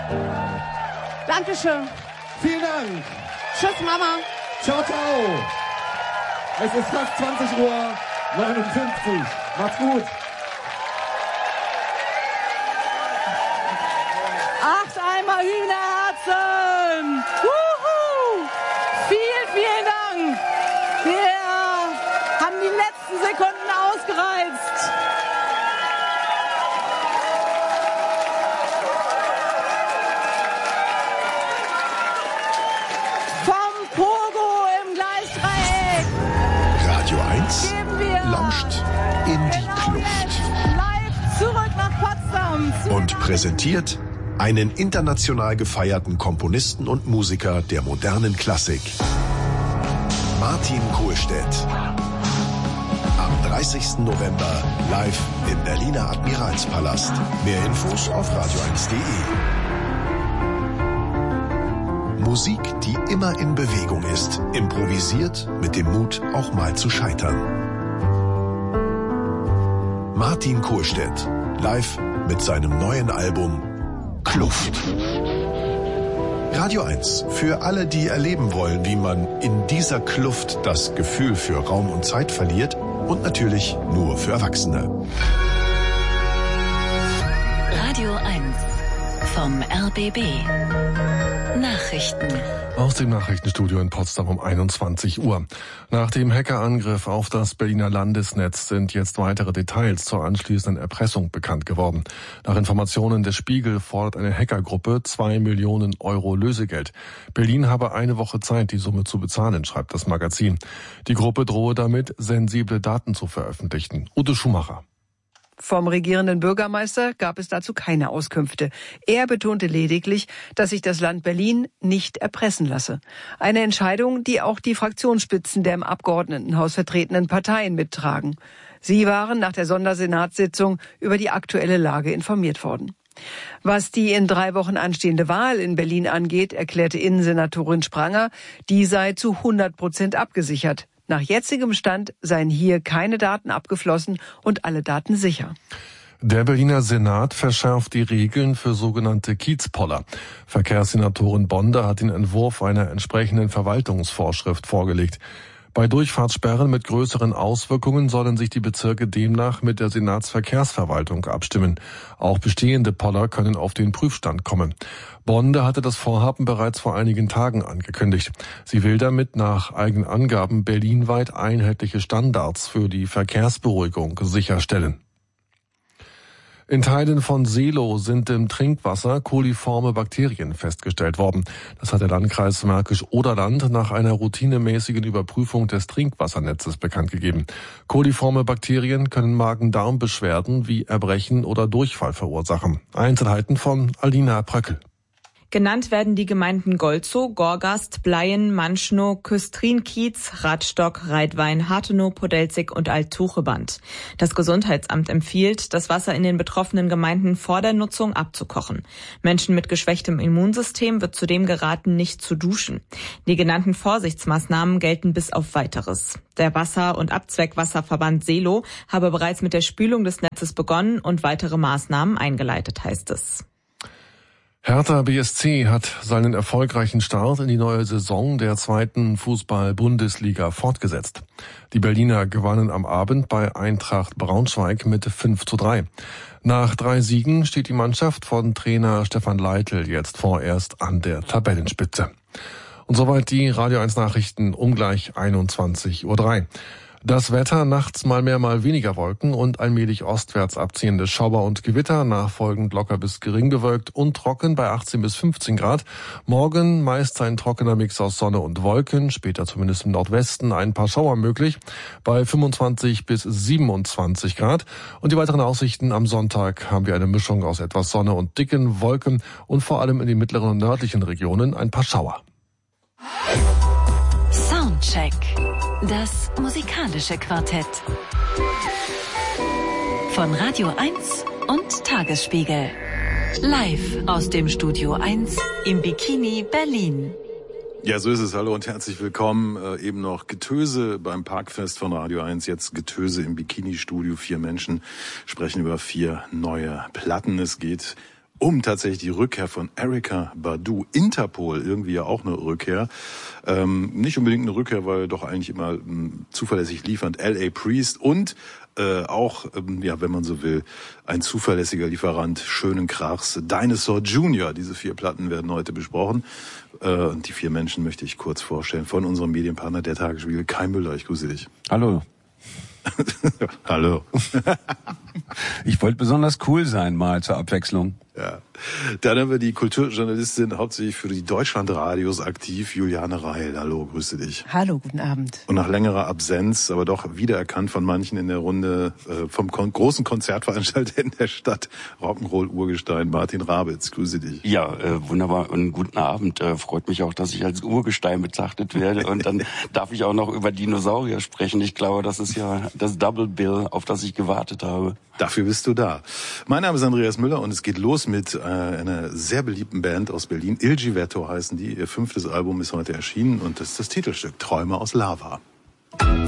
Dankeschön. Vielen Dank. Tschüss, Mama. Ciao, ciao. Es ist fast 20:59 Uhr. Macht's gut. 8 Eimer Hühnerherzen. Wuhu. Vielen Dank. Wir haben die letzten Sekunden ausgereizt. Vom Pogo im Gleisdreieck. Radio 1 Geben wir lauscht in die Kluft live zurück nach Potsdam. und präsentiert einen international gefeierten Komponisten und Musiker der modernen Klassik. Martin Kohlstedt. Am 30. November live im Berliner Admiralspalast. Mehr Infos auf radio1.de. Musik, die immer in Bewegung ist. Improvisiert mit dem Mut, auch mal zu scheitern. Martin Kohlstedt. Live mit seinem neuen Album Kluft. Radio 1 für alle, die erleben wollen, wie man in dieser Kluft das Gefühl für Raum und Zeit verliert, und natürlich nur für Erwachsene. Radio 1 vom RBB. Nachrichten. Aus dem Nachrichtenstudio in Potsdam um 21 Uhr. Nach dem Hackerangriff auf das Berliner Landesnetz sind jetzt weitere Details zur anschließenden Erpressung bekannt geworden. Nach Informationen des Spiegel fordert eine Hackergruppe 2 Millionen Euro Lösegeld. Berlin habe eine Woche Zeit, die Summe zu bezahlen, schreibt das Magazin. Die Gruppe drohe damit, sensible Daten zu veröffentlichen. Ute Schumacher. Vom regierenden Bürgermeister gab es dazu keine Auskünfte. Er betonte lediglich, dass sich das Land Berlin nicht erpressen lasse. Eine Entscheidung, die auch die Fraktionsspitzen der im Abgeordnetenhaus vertretenen Parteien mittragen. Sie waren nach der Sondersenatssitzung über die aktuelle Lage informiert worden. Was die in 3 Wochen anstehende Wahl in Berlin angeht, erklärte Innensenatorin Spranger, die sei zu 100% abgesichert. Nach jetzigem Stand seien hier keine Daten abgeflossen und alle Daten sicher. Der Berliner Senat verschärft die Regeln für sogenannte Kiezpoller. Verkehrssenatorin Bonde hat den Entwurf einer entsprechenden Verwaltungsvorschrift vorgelegt. Bei Durchfahrtssperren mit größeren Auswirkungen sollen sich die Bezirke demnach mit der Senatsverkehrsverwaltung abstimmen. Auch bestehende Poller können auf den Prüfstand kommen. Bonde hatte das Vorhaben bereits vor einigen Tagen angekündigt. Sie will damit nach eigenen Angaben berlinweit einheitliche Standards für die Verkehrsberuhigung sicherstellen. In Teilen von Seelow sind im Trinkwasser koliforme Bakterien festgestellt worden. Das hat der Landkreis Märkisch-Oderland nach einer routinemäßigen Überprüfung des Trinkwassernetzes bekannt gegeben. Koliforme Bakterien können Magen-Darm-Beschwerden wie Erbrechen oder Durchfall verursachen. Einzelheiten von Alina Pröckel. Genannt werden die Gemeinden Golzow, Gorgast, Bleien, Manschnow, Küstrin-Kiez, Radstock, Reitwein, Hartenow, Podelzig und Alt-Tucheband. Das Gesundheitsamt empfiehlt, das Wasser in den betroffenen Gemeinden vor der Nutzung abzukochen. Menschen mit geschwächtem Immunsystem wird zudem geraten, nicht zu duschen. Die genannten Vorsichtsmaßnahmen gelten bis auf Weiteres. Der Wasser- und Abzweckwasserverband Seelow habe bereits mit der Spülung des Netzes begonnen und weitere Maßnahmen eingeleitet, heißt es. Hertha BSC hat seinen erfolgreichen Start in die neue Saison der 2. Fußball-Bundesliga fortgesetzt. Die Berliner gewannen am Abend bei Eintracht Braunschweig mit 5:3. Nach 3 Siegen steht die Mannschaft von Trainer Stefan Leitl jetzt vorerst an der Tabellenspitze. Und soweit die Radio 1 Nachrichten um gleich 21:03 Uhr. Das Wetter, nachts mal mehr, mal weniger Wolken und allmählich ostwärts abziehende Schauer und Gewitter, nachfolgend locker bis gering bewölkt und trocken bei 18 bis 15 Grad. Morgen meist ein trockener Mix aus Sonne und Wolken, später zumindest im Nordwesten ein paar Schauer möglich, bei 25 bis 27 Grad. Und die weiteren Aussichten: am Sonntag haben wir eine Mischung aus etwas Sonne und dicken Wolken und vor allem in den mittleren und nördlichen Regionen ein paar Schauer. Soundcheck. Das musikalische Quartett. Von Radio 1 und Tagesspiegel. Live aus dem Studio 1 im Bikini Berlin. Ja, so ist es. Hallo und herzlich willkommen. Eben noch Getöse beim Parkfest von Radio 1. Jetzt Getöse im Bikini-Studio. 4 Menschen sprechen über 4 neue Platten. Es geht um tatsächlich die Rückkehr von Erykah Badu. Interpol, irgendwie ja auch eine Rückkehr. Nicht unbedingt eine Rückkehr, weil doch eigentlich immer zuverlässig liefernd L.A. Priest und auch, wenn man so will, ein zuverlässiger Lieferant schönen Krachs, Dinosaur Jr. Diese 4 Platten werden heute besprochen. Und die 4 Menschen möchte ich kurz vorstellen von unserem Medienpartner der Tagesspiegel, Kai Müller. Ich grüße dich. Hallo. Hallo. Ich wollte besonders cool sein, mal zur Abwechslung. Ja. Dann haben wir die Kulturjournalistin hauptsächlich für die Deutschlandradios aktiv, Juliane Reil. Hallo, grüße dich. Hallo, guten Abend. Und nach längerer Absenz, aber doch wiedererkannt von manchen in der Runde, vom großen Konzertveranstalter in der Stadt, Rock'n'Roll-Urgestein, Martin Rabitz. Grüße dich. Ja, wunderbar und guten Abend. Freut mich auch, dass ich als Urgestein betrachtet werde. Und dann darf ich auch noch über Dinosaurier sprechen. Ich glaube, das ist ja das Double Bill, auf das ich gewartet habe. Dafür bist du da. Mein Name ist Andreas Müller und es geht los mit einer sehr beliebten Band aus Berlin. Il Givetto heißen die. Ihr 5. Album ist heute erschienen und das ist das Titelstück Träume aus Lava.